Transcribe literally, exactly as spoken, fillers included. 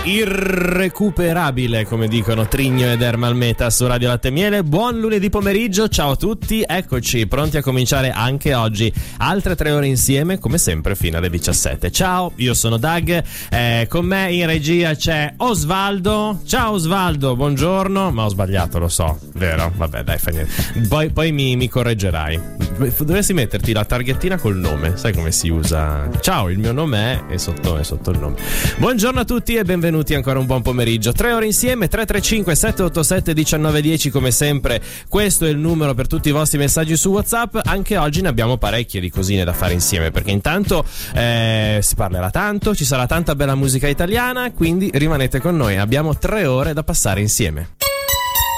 irrecuperabile, come dicono Trigno ed Ermal Meta su Radio Latte e Miele. Buon lunedì pomeriggio, ciao a tutti, eccoci pronti a cominciare anche oggi altre tre ore insieme, come sempre fino alle diciassette. Ciao, io sono Doug, eh, con me in regia c'è Osvaldo. Ciao Osvaldo, buongiorno. Ma ho sbagliato, lo so, vero? Vabbè, dai, fa niente. Poi, poi mi, mi correggerai. Dovresti metterti la targhettina col nome, sai come si usa? Ciao, il mio nome è e sotto, e sotto il nome. Buongiorno a tutti e benvenuti ancora un buon pomeriggio. Tre ore insieme, tre tre cinque sette otto sette uno nove uno zero, come sempre questo è il numero per tutti i vostri messaggi su WhatsApp. Anche oggi ne abbiamo parecchie di cosine da fare insieme, perché intanto eh, si parlerà tanto, ci sarà tanta bella musica italiana, quindi rimanete con noi, abbiamo tre ore da passare insieme.